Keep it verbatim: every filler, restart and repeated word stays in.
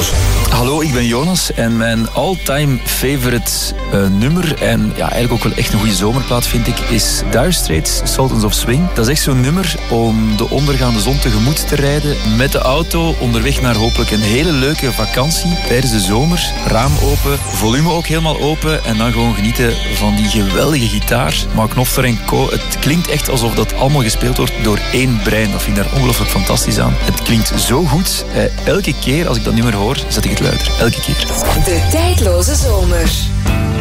Tijdloze. Hallo, ik ben Jonas en mijn all-time favorite uh, nummer en ja, eigenlijk ook wel echt een goede zomerplaat vind ik, is Dire Straits, Sultans of Swing. Dat is echt zo'n nummer om de ondergaande zon tegemoet te rijden met de auto onderweg naar hopelijk een hele leuke vakantie tijdens de zomer. Raam open, volume ook helemaal open en dan gewoon genieten van die geweldige gitaar. Mark Knopfler en co. Het klinkt echt alsof dat allemaal gespeeld wordt door één brein. Dat vind ik daar ongelooflijk fantastisch aan. Het klinkt zo goed. Eh, elke keer als ik dat nummer hoor, zet ik het luider. Elke keer. De Tijdloze Zomer.